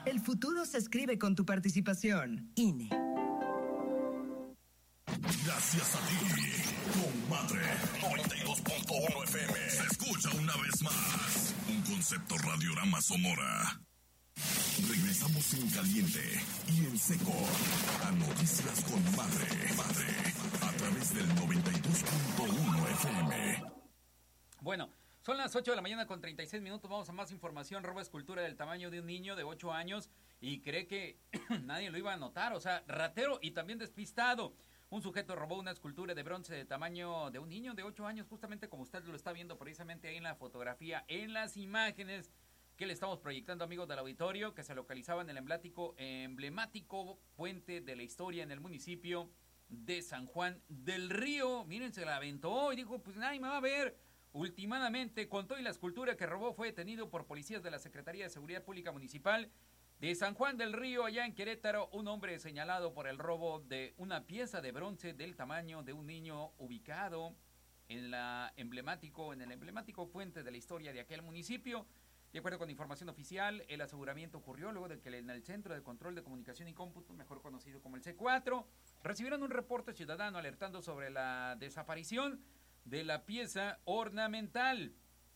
El futuro se escribe con tu participación. INE. Gracias a ti, Comadre 92.1 FM. Se escucha una vez más. Un concepto Radiorama Sonora. Regresamos en caliente y en seco a Noticias con Madre, a través del 92.1 FM. Bueno, son las 8 de la mañana con 36 minutos. Vamos a más información. Roba escultura del tamaño de un niño de 8 años y cree que nadie lo iba a notar. O sea, ratero y también despistado. Un sujeto robó una escultura de bronce de tamaño de un niño de 8 años, justamente como usted lo está viendo precisamente ahí en la fotografía, en las imágenes que le estamos proyectando, amigos del auditorio, que se localizaba en el emblemático puente de la historia en el municipio de San Juan del Río. Miren, se la aventó y dijo, pues nadie me va a ver. Últimamente, con todo y la escultura que robó, fue detenido por policías de la Secretaría de Seguridad Pública Municipal de San Juan del Río, allá en Querétaro. Un hombre señalado por el robo de una pieza de bronce del tamaño de un niño ubicado en el emblemático puente de la historia de aquel municipio. De acuerdo con información oficial, el aseguramiento ocurrió luego de que en el Centro de Control de Comunicación y Cómputo, mejor conocido como el C4, recibieron un reporte ciudadano alertando sobre la desaparición de la pieza ornamental.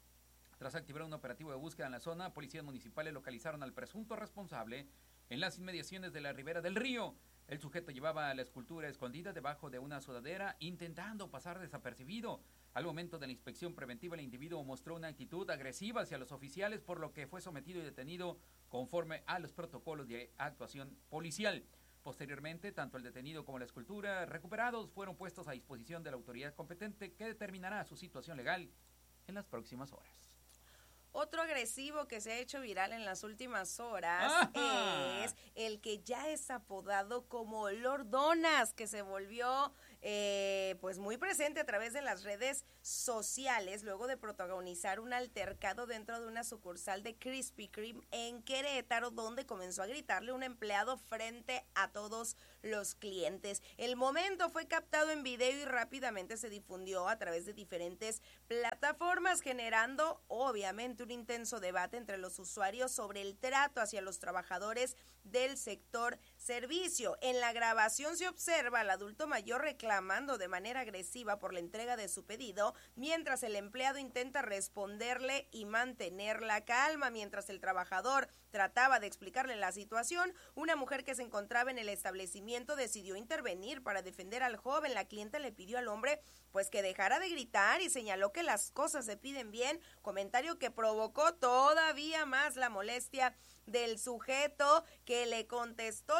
Tras activar un operativo de búsqueda en la zona, policías municipales localizaron al presunto responsable en las inmediaciones de la ribera del río. El sujeto llevaba la escultura escondida debajo de una sudadera, intentando pasar desapercibido. Al momento de la inspección preventiva, el individuo mostró una actitud agresiva hacia los oficiales, por lo que fue sometido y detenido conforme a los protocolos de actuación policial. Posteriormente, tanto el detenido como la escultura recuperados fueron puestos a disposición de la autoridad competente, que determinará su situación legal en las próximas horas. Otro agresivo que se ha hecho viral en las últimas horas es el que ya es apodado como Lord Donas, que se volvió pues muy presente a través de las redes sociales luego de protagonizar un altercado dentro de una sucursal de Krispy Kreme en Querétaro, donde comenzó a gritarle a un empleado frente a todos los clientes. El momento fue captado en video y rápidamente se difundió a través de diferentes plataformas, generando obviamente un intenso debate entre los usuarios sobre el trato hacia los trabajadores del sector servicio. En la grabación se observa al adulto mayor reclamando de manera agresiva por la entrega de su pedido, mientras el empleado intenta responderle y mantener la calma. Mientras el trabajador trataba de explicarle la situación, una mujer que se encontraba en el establecimiento decidió intervenir para defender al joven. La clienta le pidió al hombre pues que dejara de gritar y señaló que las cosas se piden bien, comentario que provocó todavía más la molestia del sujeto, que le contestó,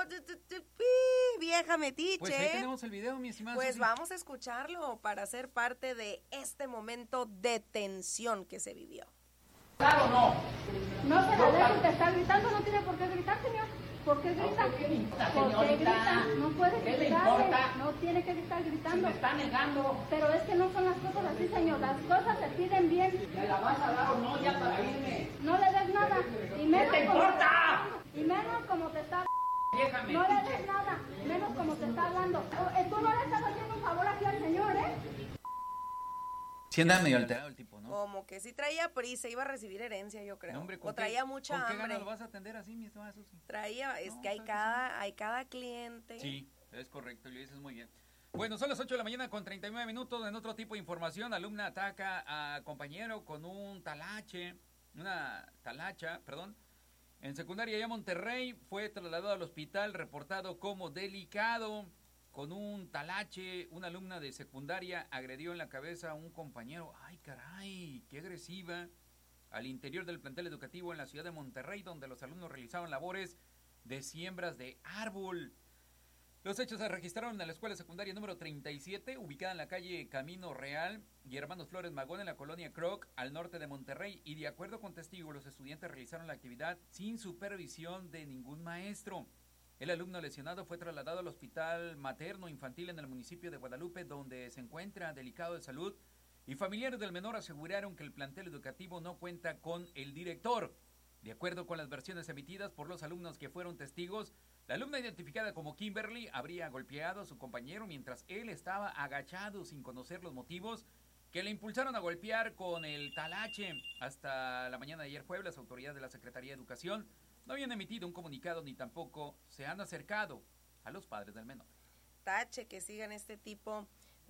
vieja metiche. Pues ahí tenemos el video, mi estimada. Pues Susi, vamos a escucharlo para ser parte de este momento de tensión que se vivió. Claro, no. No se la deje, te está gritando, no tiene por qué gritar, señor. ¿Por qué grita? ¿Por qué grita, ¿Por qué señorita? grita? No puede ¿Qué le gritarle, importa? no tiene que estar Si gritando. me está negando, Pero es que no son las cosas así, señor. Las cosas se piden bien. ¿me la vas a dar o no ya para irme? No le des nada. Y ¿Qué menos te como importa? y menos como te está. Vieja No le metiche. des nada, menos como te está hablando. Tú no le estás haciendo un favor aquí al señor, ¿eh? sí anda medio alterado el tipo, ¿no? Como que sí traía prisa, iba a recibir herencia, yo creo. No, hombre, o traía mucha ¿con qué hambre. ganas lo vas a atender así, mi estimada Susi? Traía, es No, que hay cada cliente. Sí, es correcto, y lo dices muy bien. Bueno, son las 8 de la mañana con 39 minutos. En otro tipo de información, alumna ataca a compañero con una talacha, en secundaria ya Monterrey, fue trasladado al hospital, reportado como delicado. Con un talache, una alumna de secundaria agredió en la cabeza a un compañero. ¡Ay, caray! ¡Qué agresiva! Al interior del plantel educativo en la ciudad de Monterrey, donde los alumnos realizaban labores de siembras de árbol. Los hechos se registraron en la escuela secundaria número 37, ubicada en la calle Camino Real y Hermanos Flores Magón, en la colonia Croc, al norte de Monterrey. Y de acuerdo con testigos, los estudiantes realizaron la actividad sin supervisión de ningún maestro. El alumno lesionado fue trasladado al hospital materno infantil en el municipio de Guadalupe, donde se encuentra delicado de salud, y familiares del menor aseguraron que el plantel educativo no cuenta con el director. De acuerdo con las versiones emitidas por los alumnos que fueron testigos, la alumna identificada como Kimberly habría golpeado a su compañero mientras él estaba agachado, sin conocer los motivos que le impulsaron a golpear con el talache. Hasta la mañana de ayer jueves, las autoridades de la Secretaría de Educación no habían emitido un comunicado ni tampoco se han acercado a los padres del menor. Tache que sigan este tipo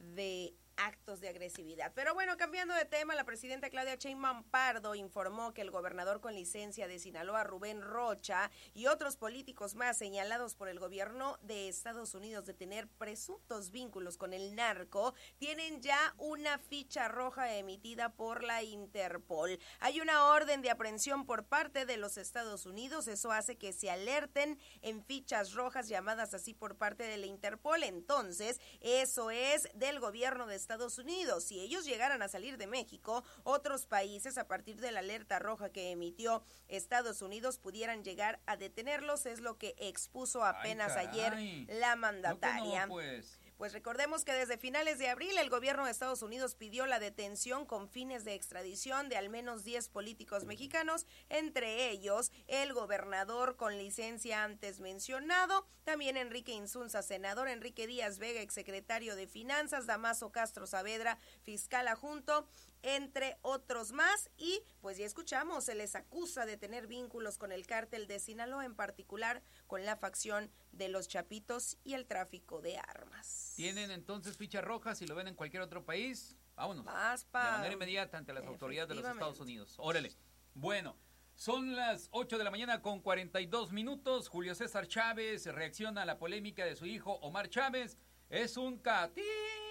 de actos de agresividad. Pero bueno, cambiando de tema, la presidenta Claudia Sheinbaum Pardo informó que el gobernador con licencia de Sinaloa, Rubén Rocha, y otros políticos más señalados por el gobierno de Estados Unidos de tener presuntos vínculos con el narco, tienen ya una ficha roja emitida por la Interpol. Hay una orden de aprehensión por parte de los Estados Unidos, eso hace que se alerten en fichas rojas llamadas así por parte de la Interpol. Entonces, eso es del gobierno de Estados Unidos. Si ellos llegaran a salir de México, otros países, a partir de la alerta roja que emitió Estados Unidos, pudieran llegar a detenerlos, es lo que expuso apenas ayer la mandataria. No, Pues recordemos que desde finales de abril el gobierno de Estados Unidos pidió la detención con fines de extradición de al menos 10 políticos mexicanos, entre ellos el gobernador con licencia antes mencionado, también Enrique Insunza, senador, Enrique Díaz Vega, exsecretario de Finanzas, Damaso Castro Saavedra, fiscal adjunto, entre otros más. Y pues ya escuchamos, se les acusa de tener vínculos con el cártel de Sinaloa, en particular con la facción de los Chapitos y el tráfico de armas. ¿Tienen entonces fichas rojas? Si lo ven en cualquier otro país, vámonos. De Paspa. manera inmediata ante las autoridades de los Estados Unidos. Órale. Bueno, son las 8 de la mañana con 42 minutos. Julio César Chávez reacciona a la polémica de su hijo Omar Chávez. Es un catit.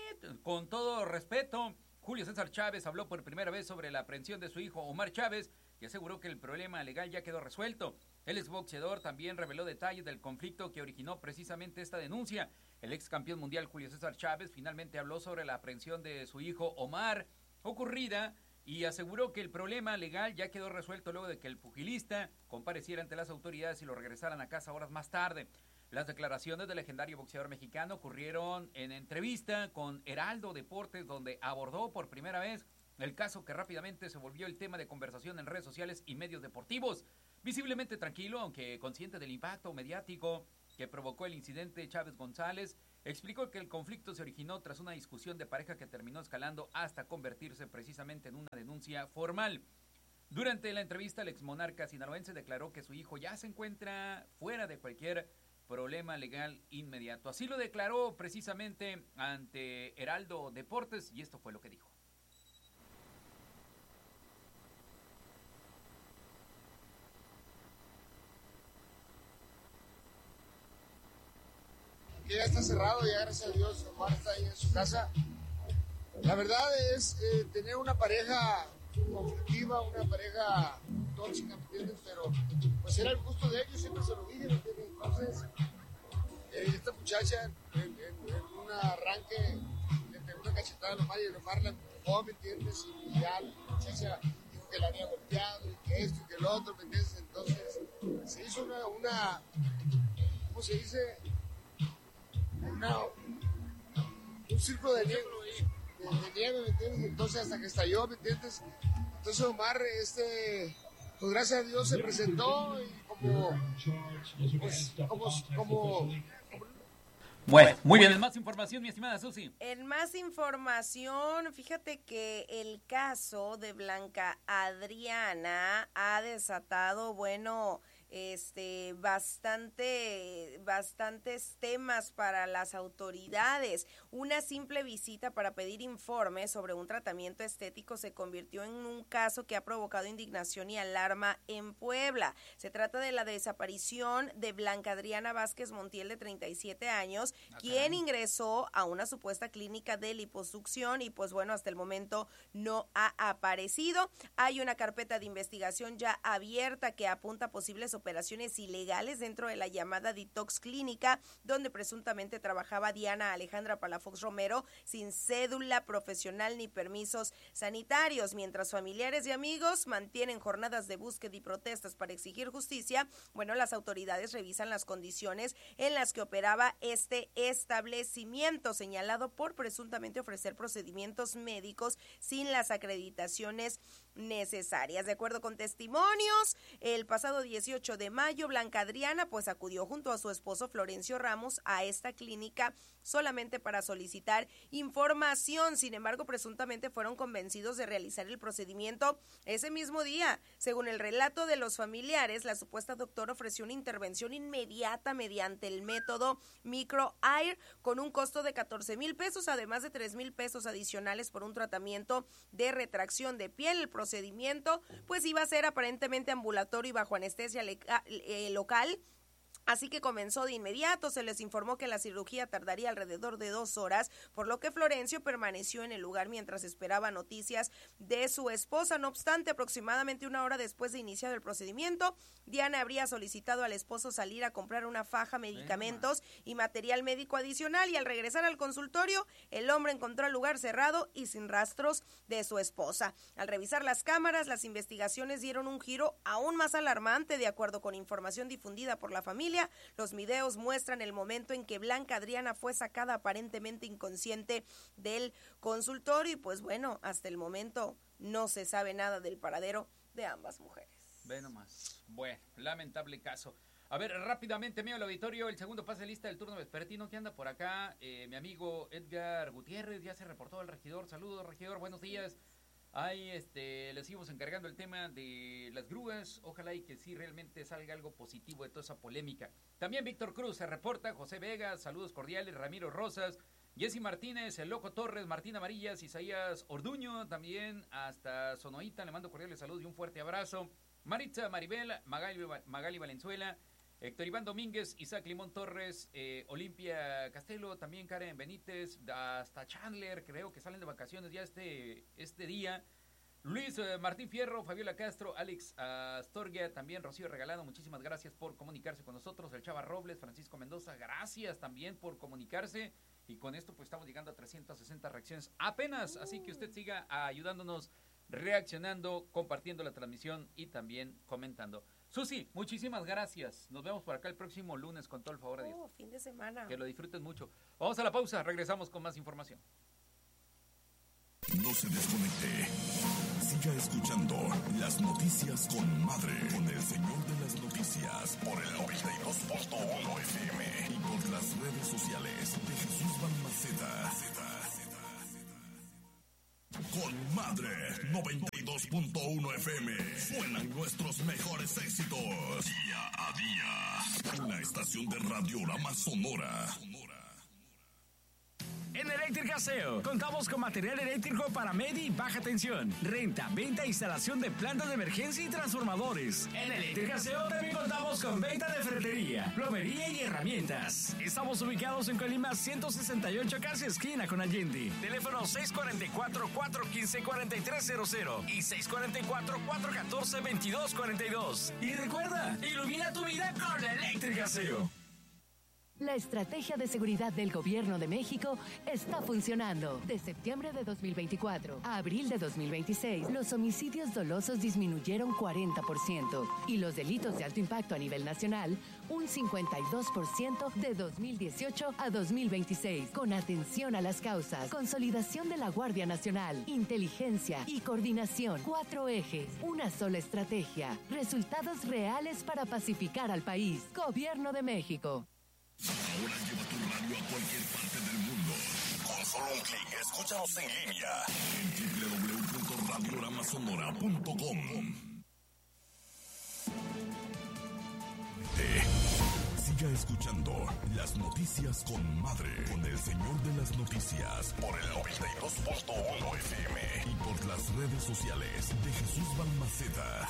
Con todo respeto, Julio César Chávez habló por primera vez sobre la aprehensión de su hijo Omar Chávez y aseguró que el problema legal ya quedó resuelto. El exboxeador también reveló detalles del conflicto que originó precisamente esta denuncia. El ex campeón mundial Julio César Chávez finalmente habló sobre la aprehensión de su hijo Omar ocurrida y aseguró que el problema legal ya quedó resuelto luego de que el pugilista compareciera ante las autoridades y lo regresaran a casa horas más tarde. Las declaraciones del legendario boxeador mexicano ocurrieron en entrevista con Heraldo Deportes, donde abordó por primera vez el caso que rápidamente se volvió el tema de conversación en redes sociales y medios deportivos. Visiblemente tranquilo, aunque consciente del impacto mediático que provocó el incidente, Chávez González explicó que el conflicto se originó tras una discusión de pareja que terminó escalando hasta convertirse precisamente en una denuncia formal. Durante la entrevista, el exmonarca sinaloense declaró que su hijo ya se encuentra fuera de cualquier problema legal inmediato. Así lo declaró precisamente ante Heraldo Deportes y esto fue lo que dijo. Ya está cerrado, ya gracias a Dios Omar está ahí en su casa. La verdad es tener una pareja conflictiva, una pareja tóxica, ¿me entiendes? Pero pues era el gusto de ellos, siempre se lo dije, ¿me entiendes? Entonces, esta muchacha en un arranque le pegó una cachetada a Omar y Omar la empujó, ¿me entiendes? Y ya la muchacha dijo que la había golpeado y que esto y que lo otro, ¿me entiendes? Entonces se hizo una ¿cómo se dice? Un círculo de nieve, ¿me entiendes? Entonces hasta que estalló, ¿me entiendes? Entonces Omar, pues gracias a Dios se presentó y Bueno, muy bien, en más información, mi estimada Susi. En más información, fíjate que el caso de Blanca Adriana ha desatado, bastantes temas para las autoridades. Una simple visita para pedir informes sobre un tratamiento estético se convirtió en un caso que ha provocado indignación y alarma en Puebla. Se trata de la desaparición de Blanca Adriana Vázquez Montiel, de 37 años, quien ingresó a una supuesta clínica de liposucción y pues bueno, hasta el momento no ha aparecido. Hay una carpeta de investigación ya abierta que apunta a posibles operaciones ilegales dentro de la llamada Detox Clínica, donde presuntamente trabajaba Diana Alejandra Palafox Romero sin cédula profesional ni permisos sanitarios. Mientras familiares y amigos mantienen jornadas de búsqueda y protestas para exigir justicia, las autoridades revisan las condiciones en las que operaba este establecimiento, señalado por presuntamente ofrecer procedimientos médicos sin las acreditaciones necesarias. De acuerdo con testimonios, el pasado 18 8 de mayo, Blanca Adriana pues acudió junto a su esposo Florencio Ramos a esta clínica solamente para solicitar información. Sin embargo, presuntamente fueron convencidos de realizar el procedimiento ese mismo día. Según el relato de los familiares, la supuesta doctora ofreció una intervención inmediata mediante el método microair con un costo de 14,000 pesos, además de 3,000 pesos adicionales por un tratamiento de retracción de piel. El procedimiento pues iba a ser aparentemente ambulatorio y bajo anestesia local. Así que comenzó de inmediato. Se les informó que la cirugía tardaría alrededor de 2 horas, por lo que Florencio permaneció en el lugar mientras esperaba noticias de su esposa. No obstante, aproximadamente 1 hora después de iniciar el procedimiento, Diana habría solicitado al esposo salir a comprar una faja, medicamentos y material médico adicional, y al regresar al consultorio, el hombre encontró el lugar cerrado y sin rastros de su esposa. Al revisar las cámaras, las investigaciones dieron un giro aún más alarmante. De acuerdo con información difundida por la familia, los videos muestran el momento en que Blanca Adriana fue sacada aparentemente inconsciente del consultorio y pues bueno, hasta el momento no se sabe nada del paradero de ambas mujeres. Ve nomás. Bueno, lamentable caso. A ver, rápidamente, amigo del auditorio, el segundo pase de lista del turno vespertino que anda por acá, mi amigo Edgar Gutiérrez, ya se reportó al regidor. Saludos, regidor, buenos días. Ahí les seguimos encargando el tema de las grúas. Ojalá y que sí realmente salga algo positivo de toda esa polémica. También Víctor Cruz se reporta, José Vega, saludos cordiales, Ramiro Rosas, Jessy Martínez, el Loco Torres, Martín Amarillas, Isaías Orduño, también hasta Sonoita, le mando cordiales saludos y un fuerte abrazo. Maritza Maribel, Magali Valenzuela, Héctor Iván Domínguez, Isaac Limón Torres, Olimpia Castelo, también Karen Benítez, hasta Chandler, creo que salen de vacaciones ya este día. Luis Martín Fierro, Fabiola Castro, Alex Astorga, también Rocío Regalado, muchísimas gracias por comunicarse con nosotros. El Chava Robles, Francisco Mendoza, gracias también por comunicarse. Y con esto pues estamos llegando a 360 reacciones apenas, así que usted siga ayudándonos, reaccionando, compartiendo la transmisión y también comentando. Susi, muchísimas gracias. Nos vemos por acá el próximo lunes con todo el favor de Dios. Fin de semana. Que lo disfruten mucho. Vamos a la pausa, regresamos con más información. No se desconecte. Siga escuchando las noticias con Madre, con el señor de las noticias, por el 92.1 FM y por las redes sociales de Jesús Balmaceda. Con Madre 92.1 FM suenan nuestros mejores éxitos día a día. La estación de Radiorama Sonora. En Eléctrica SEO contamos con material eléctrico para media y baja tensión, renta, venta e instalación de plantas de emergencia y transformadores. En Eléctrica SEO también contamos con venta de ferretería, plomería y herramientas. Estamos ubicados en Colima 168, casi esquina con Allende. Teléfono 644-415-4300 y 644-414-2242. Y recuerda, ilumina tu vida con Eléctrica SEO. La estrategia de seguridad del Gobierno de México está funcionando. De septiembre de 2024 a abril de 2026, los homicidios dolosos disminuyeron 40% y los delitos de alto impacto a nivel nacional un 52% de 2018 a 2026. Con atención a las causas, consolidación de la Guardia Nacional, inteligencia y coordinación. 4 ejes, una sola estrategia. Resultados reales para pacificar al país. Gobierno de México. Ahora lleva tu radio a cualquier parte del mundo. Con solo un clic, escúchanos en línea en www.radioramasonora.com. Siga escuchando las noticias con Madre, con el señor de las noticias, por el 92.1 FM y por las redes sociales de Jesús Balmaceda.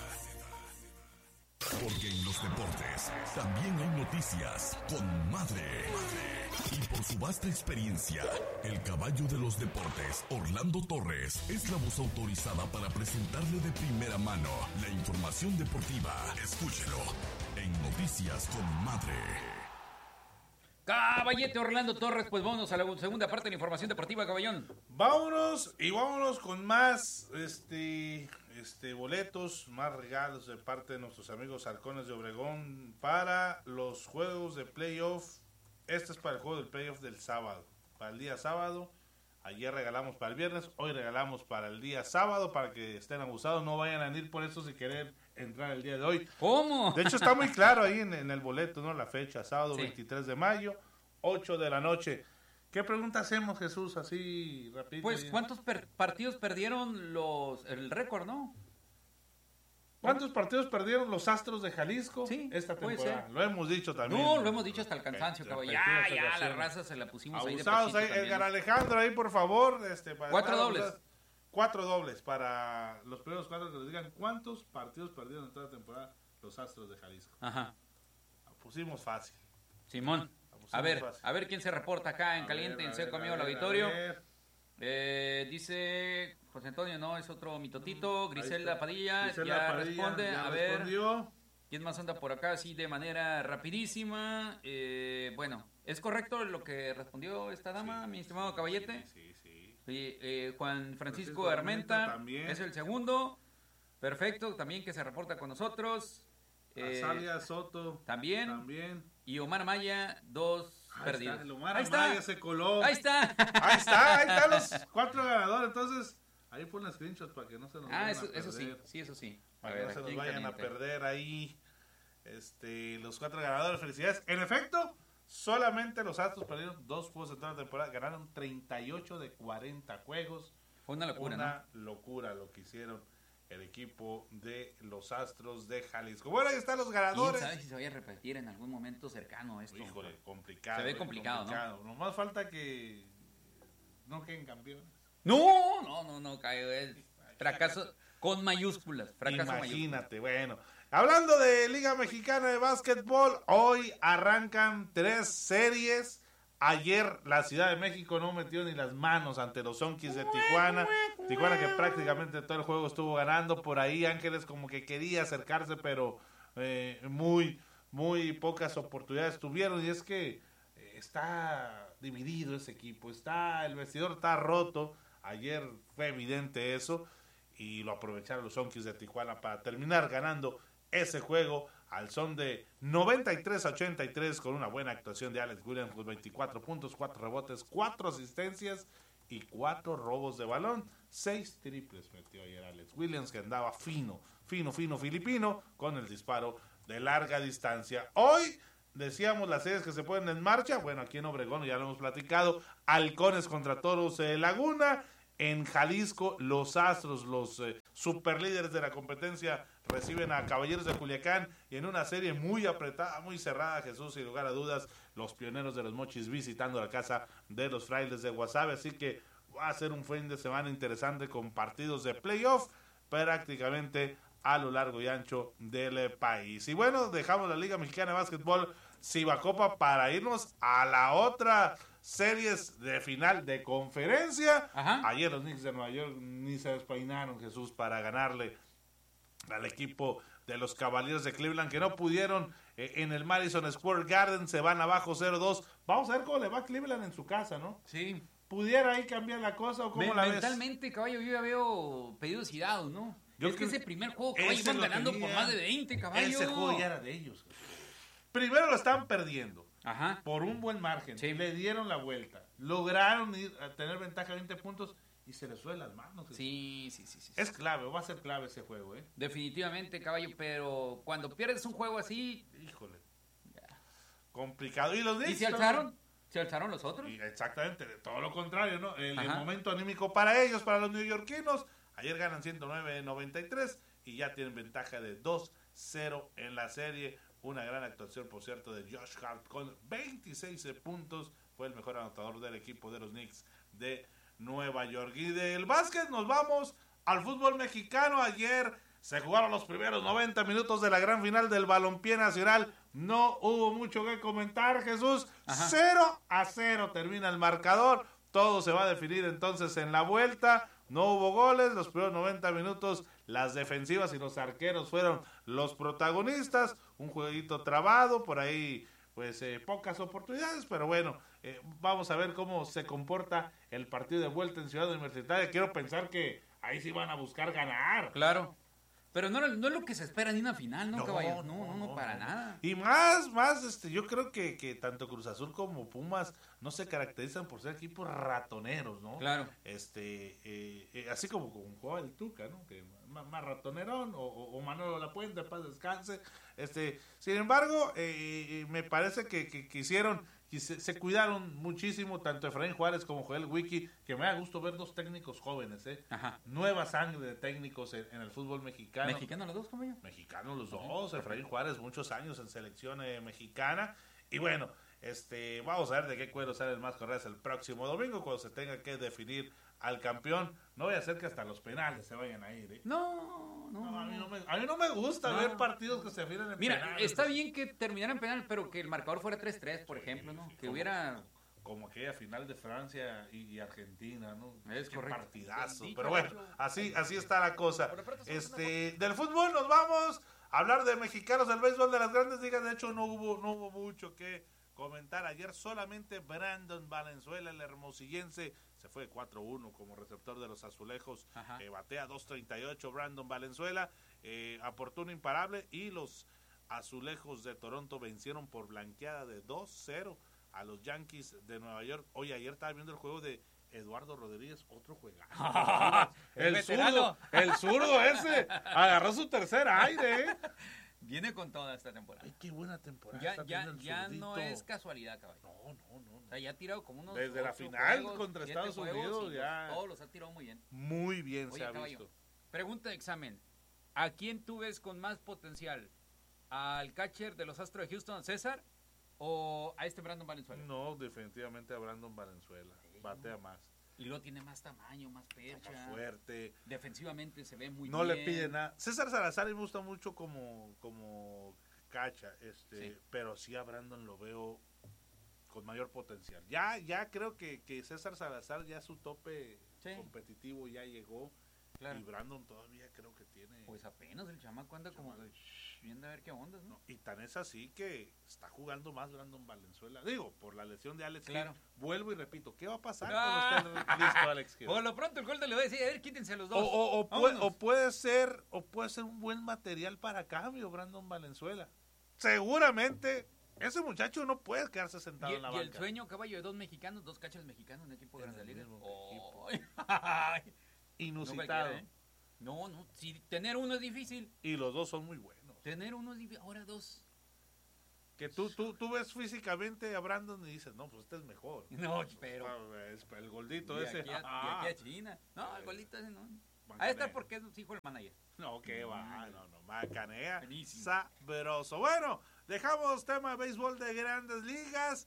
Porque en los deportes también hay noticias con Madre. Y por su vasta experiencia, el caballo de los deportes, Orlando Torres, es la voz autorizada para presentarle de primera mano la información deportiva. Escúchelo en Noticias con Madre. Caballete Orlando Torres, pues vámonos a la segunda parte de la información deportiva, caballón. Vámonos con más boletos, más regalos de parte de nuestros amigos Halcones de Obregón para los juegos de playoff. Este es para el juego del playoff del sábado, para el día sábado. Ayer regalamos para el viernes, hoy regalamos para el día sábado, para que estén abusados, no vayan a ir por eso si querer entrar el día de hoy. ¿Cómo? De hecho está muy claro ahí en el boleto, ¿no? La fecha, sábado Sí. 23 de mayo, 8 de la noche. ¿Qué pregunta hacemos, Jesús, así rapidito? Pues, ¿cuántos partidos perdieron el récord, no? ¿Cuántos partidos perdieron los Astros de Jalisco esta puede temporada? ser. Lo hemos dicho también. No, lo hemos dicho hasta el cansancio, cabrón. Ya, Repetidas la ocasiones. raza se la pusimos Abusados ahí ahí, de pechito Edgar también. Alejandro, ahí por favor. Para 4 dobles. 4 dobles para los primeros 4 que nos digan cuántos partidos perdieron en toda la temporada los Astros de Jalisco. Ajá. Pusimos fácil. Simón. Pusimos A fácil. ver quién se reporta acá en caliente, en seco amigo del auditorio. Dice José Antonio, no, es otro mitotito. Griselda Padilla, Griselda ya Padilla, responde. ya A ver, respondió. ¿quién más anda por acá? Sí, de manera rapidísima. Bueno, ¿es correcto lo que respondió esta dama, mi estimado caballete? Sí. Juan Francisco Armenta también. es el segundo. Perfecto, también que se reporta con nosotros. Azalia Soto También. Y Omar Maya, 2 perdidos. Está, el Omar Ahí está. Amaya se coló. Ahí está. Ahí están los 4 ganadores. Entonces, ahí pon los screenshots para que no se nos vayan a Eso perder. sí, eso sí. Para que no se aquí nos en vayan a caliente. perder ahí los 4 ganadores. Felicidades. En efecto, solamente los Astros perdieron 2 juegos en toda la temporada. Ganaron 38 de 40 juegos. Fue una locura, Una locura lo que hicieron el equipo de los Astros de Jalisco. Bueno, ahí están los ganadores. ¿Quién sabe si se vaya a repetir en algún momento cercano esto? Híjole, complicado. Se ve complicado, ¿no? Nomás falta que no queden campeones. No, cae. Fracaso con mayúsculas. Fracaso Imagínate, bueno. Hablando de Liga Mexicana de Básquetbol, hoy arrancan 3 series. Ayer la Ciudad de México no metió ni las manos ante los Zonkis de Tijuana. Tijuana que prácticamente todo el juego estuvo ganando. Por ahí Ángeles como que quería acercarse, pero muy pocas oportunidades tuvieron. Y es que está dividido ese equipo. El vestidor está roto. Ayer fue evidente eso. Y lo aprovecharon los Zonkis de Tijuana para terminar ganando ese juego al son de 93-83 con una buena actuación de Alex Williams con 24 puntos, 4 rebotes, 4 asistencias y 4 robos de balón. 6 triples metió ayer Alex Williams, que andaba fino filipino con el disparo de larga distancia. Hoy decíamos las series que se ponen en marcha. Bueno, aquí en Obregón ya lo hemos platicado. Halcones contra Toros Laguna. En Jalisco, los Astros, los superlíderes de la competencia, reciben a Caballeros de Culiacán y en una serie muy apretada, muy cerrada, Jesús, sin lugar a dudas, los Pioneros de los Mochis visitando la casa de los Frailes de Guasave. Así que va a ser un fin de semana interesante con partidos de playoff prácticamente a lo largo y ancho del país. Y bueno, dejamos la Liga Mexicana de Básquetbol Cibacopa para irnos a la otra series de final de conferencia. Ajá. Ayer los Knicks de Nueva York ni se despeinaron, Jesús, para ganarle al equipo de los Cavaliers de Cleveland, que no pudieron en el Madison Square Garden. Se van abajo 0-2. Vamos a ver cómo le va a Cleveland en su casa, ¿no? Sí. ¿Pudiera ahí cambiar la cosa o cómo la ves? Mentalmente, caballo, yo ya veo pedidos y dados, ¿no? Yo es que creo ese primer juego, caballo, ese iban lo ganando tenía. por más de 20, caballo. Ese juego ya era de ellos. Primero lo estaban perdiendo. Ajá. Por un buen margen. Sí. Le dieron la vuelta. Lograron ir a tener ventaja de 20 puntos y se les fue de las manos. Sí. Es clave, va a ser clave ese juego, ¿eh? Definitivamente, caballo, pero cuando pierdes un juego así... Híjole. Complicado. ¿Y los ¿Y Knicks? se alzaron? ¿Se alzaron los otros? Y exactamente, de todo lo contrario, ¿no? El Ajá. momento anímico para ellos, para los neoyorquinos. Ayer ganan 109-93 y ya tienen ventaja de 2-0 en la serie. Una gran actuación, por cierto, de Josh Hart con 26 puntos. Fue el mejor anotador del equipo de los Knicks de Nueva York. Y del básquet nos vamos al fútbol mexicano. Ayer se jugaron los primeros 90 minutos de la gran final del Balompié Nacional. No hubo mucho que comentar, Jesús. Ajá. 0-0 termina el marcador. Todo se va a definir entonces en la vuelta. No hubo goles. Los primeros 90 minutos, las defensivas y los arqueros fueron los protagonistas. Un jueguito trabado, por ahí pues pocas oportunidades, pero bueno, vamos a ver cómo se comporta el partido de vuelta en Ciudad Universitaria. Quiero pensar que ahí sí van a buscar ganar. Claro. Pero no es lo que se espera en una final, ¿no, caballo? No, para nada. Y más, yo creo que tanto Cruz Azul como Pumas no se caracterizan por ser equipos ratoneros, ¿no? Claro. Así como jugaba el Tuca, ¿no? Que más ratonerón, o Manolo Lapuente, paz descanse. Sin embargo, me parece que quisieron, se cuidaron muchísimo, tanto Efraín Juárez como Joel Wiki, que me da gusto ver dos técnicos jóvenes, Ajá. Nueva sangre de técnicos en el fútbol mexicano. ¿Mexicanos los dos, caballo? Mexicanos los dos, Efraín Juárez muchos años en selección mexicana, y bueno, vamos a ver de qué cuero salen más correas el próximo domingo cuando se tenga que definir al campeón. No voy a hacer que hasta los penales se vayan a ir, ¿eh? No, a mí no me gusta ver partidos que se definen en penales. Mira, está bien que terminaran en penal, pero que el marcador fuera 3-3, por ejemplo, ¿no? Que hubiera... Como aquella final de Francia y Argentina, ¿no? Es Qué correcto. partidazo. Pero bueno, así está la cosa. Del fútbol nos vamos a hablar de mexicanos del béisbol de las grandes ligas. De hecho, no hubo mucho que comentar ayer. Solamente Brandon Valenzuela, el hermosillense, se fue 4-1 como receptor de los azulejos. Batea 2.38 Brandon Valenzuela, aportó un imparable, y los azulejos de Toronto vencieron por blanqueada de 2-0 a los Yankees de Nueva York. Oye, ayer estaba viendo el juego de Eduardo Rodríguez, otro juegazo. el zurdo ese agarró su tercer aire. Viene con toda esta temporada. Ay, qué buena temporada. Ya no es casualidad, caballo. No. O sea, ya ha tirado como unos... Desde la final juegos, contra Estados Unidos, ya. Todos los ha tirado muy bien. Muy bien. Oye, se ha caballo, visto. Pregunta de examen. ¿A quién tú ves con más potencial? ¿Al catcher de los Astros de Houston, César? ¿O a Brandon Valenzuela? No, definitivamente a Brandon Valenzuela. Batea más. Y luego tiene más tamaño, más percha. Más fuerte. Defensivamente se ve muy bien. No le pide nada. César Salazar me gusta mucho como cacha, sí. Pero sí a Brandon lo veo con mayor potencial. Ya creo que César Salazar ya su tope competitivo ya llegó. Claro. Y Brandon todavía creo que tiene... Pues apenas el chamaco anda como viendo a ver qué onda, ¿no? Y tan es así que está jugando más Brandon Valenzuela. Digo, por la lesión de Alex claro. Hill. Vuelvo y repito, ¿qué va a pasar cuando esté listo Alex Hill? Por lo pronto el gol le va a decir, a ver, quítense los dos. O puede ser un buen material para cambio Brandon Valenzuela. Seguramente ese muchacho no puede quedarse sentado en la banca. Y el sueño, caballo, de dos mexicanos, dos catchers mexicanos en un equipo de Grandes Ligas. Inusitado. No, si tener uno es difícil. Y los dos son muy buenos. Tener uno es difícil, ahora dos. Que tú ves físicamente a Brandon y dices, no, pues este es mejor. No, pero... el goldito y ese. Aquí a China. No, el goldito ese no. Ahí está porque es hijo del manager. No, que va, no, macanea. Buenísimo. Sabroso. Bueno, dejamos tema de béisbol de Grandes Ligas.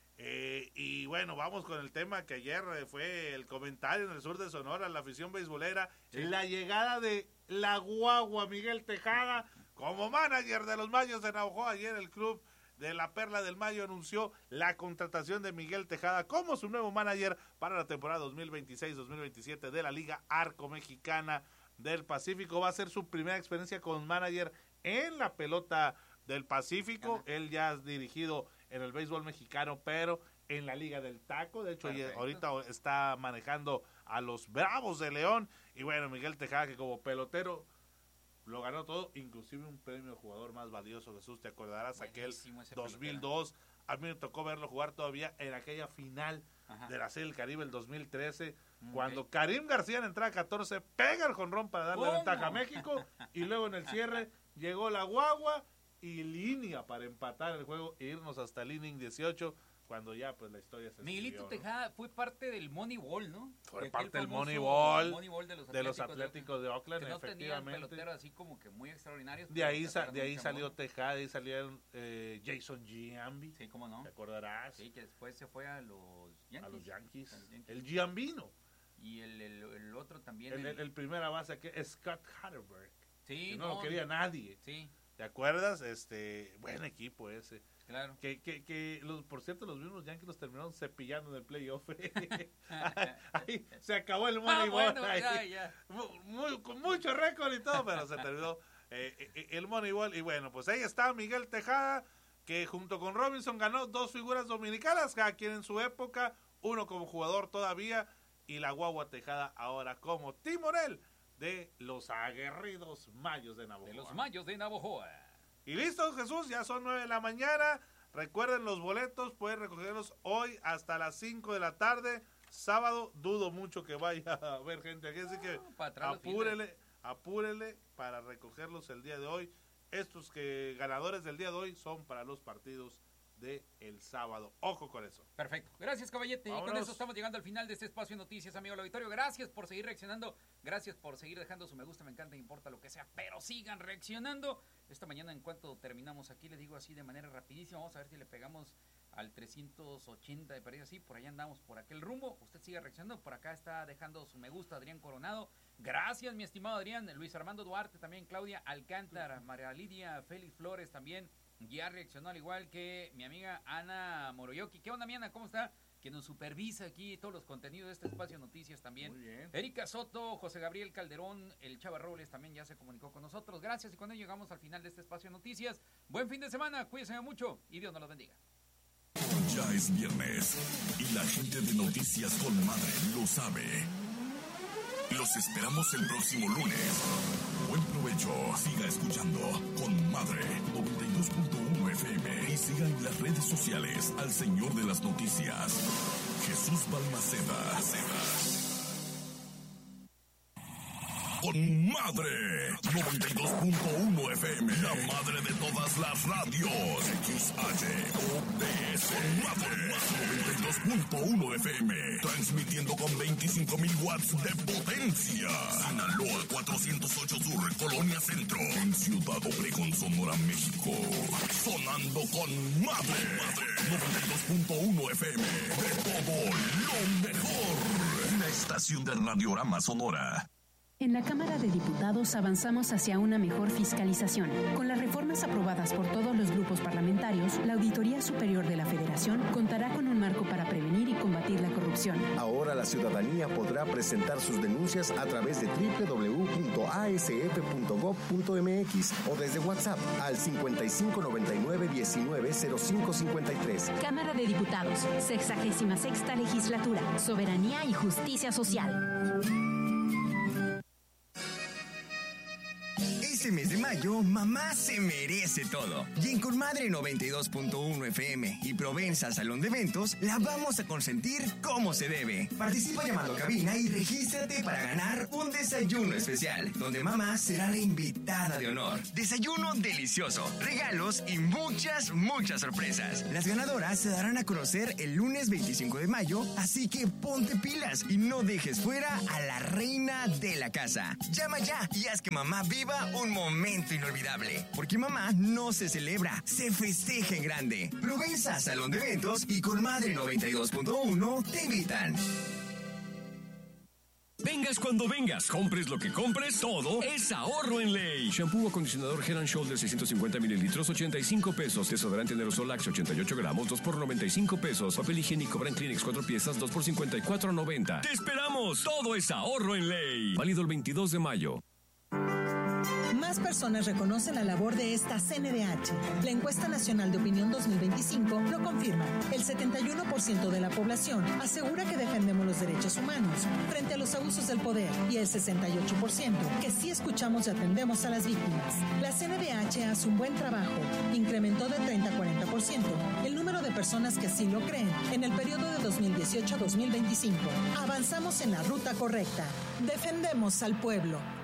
Y bueno, vamos con el tema que ayer fue el comentario en el sur de Sonora, la afición beisbolera, la llegada de la guagua Miguel Tejada como manager de los Mayos de Navajo. Ayer el club de la Perla del Mayo anunció la contratación de Miguel Tejada como su nuevo manager para la temporada 2026-2027 de la Liga Arco Mexicana del Pacífico. Va a ser su primera experiencia con manager en la pelota del Pacífico. Él ya ha dirigido en el béisbol mexicano, pero en la Liga del Taco. De hecho, ahorita está manejando a los Bravos de León. Y bueno, Miguel Tejada, que como pelotero lo ganó todo, inclusive un premio jugador más valioso. Jesús, te acordarás, aquel 2002. A mí me tocó verlo jugar todavía en aquella final de la Serie del Caribe, el 2013, cuando Karim García en entrada 14 pega el jonrón para darle ventaja a México, y luego en el cierre llegó la guagua y línea para empatar el juego e irnos hasta el inning 18, cuando ya pues la historia se Miguelito escribió, Tejada, ¿no? Fue parte del Moneyball, ¿no? Fue parte del Moneyball de los Atléticos de Oakland, que no efectivamente. Tenían peloteros así como que muy extraordinarios. De ahí salió Tejada, de ahí salieron Jason Giambi. Sí, cómo no. ¿Te acordarás? Sí, que después se fue a los Yankees. El Giambino. Y el otro también. El primera base que es Scott Hatterberg. Sí, que no lo quería nadie. Sí. ¿Te acuerdas? Buen equipo ese. Claro. Por cierto, los mismos Yankees los terminaron cepillando en el playoff. Ahí se acabó el Moneyball. Bueno, ya. Con mucho récord y todo, pero se terminó el Moneyball. Y bueno, pues ahí está Miguel Tejada, que junto con Robinson ganó 2 figuras dominicanas, cada quien en su época, uno como jugador todavía, y la guagua Tejada ahora como timonel de los aguerridos Mayos de Navojoa. De los Mayos de Navojoa. Y listo, Jesús, ya son 9 de la mañana. Recuerden los boletos, pueden recogerlos hoy hasta las 5 de la tarde. Sábado, dudo mucho que vaya a haber gente aquí, así que apúrele para recogerlos el día de hoy. Estos ganadores del día de hoy son para los partidos de el sábado. Ojo con eso. Perfecto. Gracias, caballete. Vámonos. Y con eso estamos llegando al final de este espacio de noticias, amigo del auditorio. Gracias por seguir reaccionando. Gracias por seguir dejando su me gusta, me encanta, me importa lo que sea. Pero sigan reaccionando. Esta mañana, en cuanto terminamos aquí, le digo así de manera rapidísima. Vamos a ver si le pegamos al 380 de París, así. Por allá andamos, por aquel rumbo. Usted siga reaccionando. Por acá está dejando su me gusta Adrián Coronado. Gracias, mi estimado Adrián. Luis Armando Duarte también. Claudia Alcántara. María Lidia Félix Flores también. Ya reaccionó, al igual que mi amiga Ana Moroyoki. ¿Qué onda, mi Ana? ¿Cómo está? Que nos supervisa aquí todos los contenidos de este espacio de noticias también. Muy bien. Erika Soto, José Gabriel Calderón, el Chava Robles también ya se comunicó con nosotros. Gracias, y cuando llegamos al final de este espacio de noticias, buen fin de semana, cuídense mucho y Dios nos los bendiga. Ya es viernes y la gente de Noticias con Madre lo sabe. Los esperamos el próximo lunes. Buen provecho. Siga escuchando Con Madre 92.1 FM y siga en las redes sociales al señor de las noticias, Jesús Balmaceda. Con Madre 92.1 FM, la madre de todas las radios. XHOTS. Con Madre 92.1 FM, transmitiendo con 25.000 watts de potencia. Sinaloa 408 Sur, Colonia Centro, en Ciudad Obregón, Sonora, México. Sonando con Madre 92.1 FM, de todo lo mejor. Una estación de Radiorama Sonora. En la Cámara de Diputados avanzamos hacia una mejor fiscalización. Con las reformas aprobadas por todos los grupos parlamentarios, la Auditoría Superior de la Federación contará con un marco para prevenir y combatir la corrupción. Ahora la ciudadanía podrá presentar sus denuncias a través de www.asf.gov.mx o desde WhatsApp al 5599-190553. Cámara de Diputados, 66ª Legislatura, Soberanía y Justicia Social. Este mes de mayo, mamá se merece todo. Y en Conmadre 92.1 FM y Provenza Salón de Eventos, la vamos a consentir como se debe. Participa llamando a cabina y regístrate para ganar un desayuno especial, donde mamá será la invitada de honor. Desayuno delicioso, regalos y muchas sorpresas. Las ganadoras se darán a conocer el lunes 25 de mayo, así que ponte pilas y no dejes fuera a la reina de la casa. Llama ya y haz que mamá viva un momento inolvidable, porque mamá no se celebra, se festeja en grande. Provenza Salón de Eventos y Conmadre 92.1 te invitan. Vengas cuando vengas, compres lo que compres, todo es ahorro en ley. Shampoo acondicionador Head & Shoulders 650 mililitros, 85 pesos. Desodorante en aerosol Axe 88 gramos, 2 por 95 pesos. Papel higiénico Brand Kleenex 4 piezas, 2 por 54.90. ¡Te esperamos! Todo es ahorro en ley. Válido el 22 de mayo. Más personas reconocen la labor de esta CNDH. La encuesta nacional de opinión 2025 lo confirma. El 71% de la población asegura que defendemos los derechos humanos frente a los abusos del poder y el 68% que sí escuchamos y atendemos a las víctimas. La CNDH hace un buen trabajo. Incrementó de 30 a 40% el número de personas que sí lo creen en el periodo de 2018 a 2025. Avanzamos en la ruta correcta. Defendemos al pueblo.